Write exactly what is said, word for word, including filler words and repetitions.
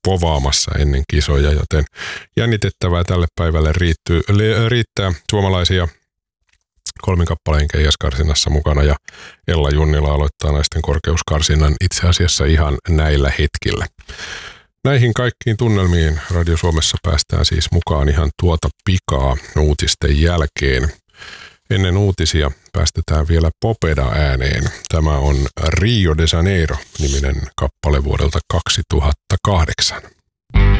povaamassa ennen kisoja, joten jännitettävää tälle päivälle riittyy, riittää suomalaisia kolmin kappaleen keihäskarsinnassa mukana ja Ella Junnila aloittaa naisten korkeuskarsinnan itse asiassa ihan näillä hetkillä. Näihin kaikkiin tunnelmiin Radio Suomessa päästään siis mukaan ihan tuota pikaa uutisten jälkeen. Ennen uutisia päästetään vielä Popeda ääneen. Tämä on Rio de Janeiro -niminen kappale vuodelta kaksituhattakahdeksan.